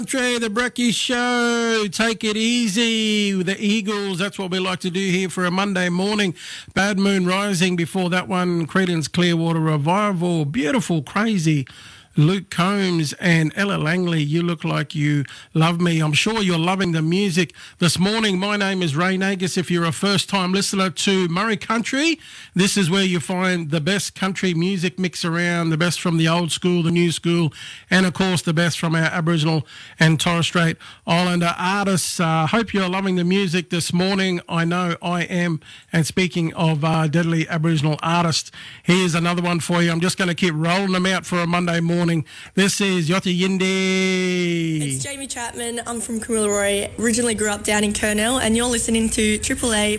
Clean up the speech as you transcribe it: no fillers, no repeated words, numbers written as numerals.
Country, the Brekkie Show. Take it easy with the Eagles. That's what we like to do here for a Monday morning. Bad Moon Rising. Before that one, Creedence Clearwater Revival. Beautiful, crazy. Luke Combs and Ella Langley, You Look Like You Love Me. I'm sure you're loving the music this morning. My name is Ray Nagus. If you're a first-time listener to Murray Country, this is where you find the best country music mix around, the best from the old school, the new school, and, of course, the best from our Aboriginal and Torres Strait Islander artists. Hope you're loving the music this morning. I know I am. And speaking of deadly Aboriginal artists, here's another one for you. I'm just going to keep rolling them out for a Monday morning. This is Yoti Yindi. It's Jamie Chapman. I'm from Kamilaroi. Originally grew up down in Kurnell, and you're listening to Triple A